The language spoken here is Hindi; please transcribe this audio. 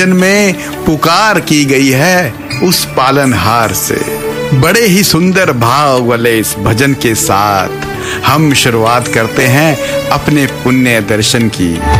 में पुकार की गई है उस पालनहार से। बड़े ही सुंदर भाव वाले इस भजन के साथ हम शुरुआत करते हैं अपने पुण्य दर्शन की।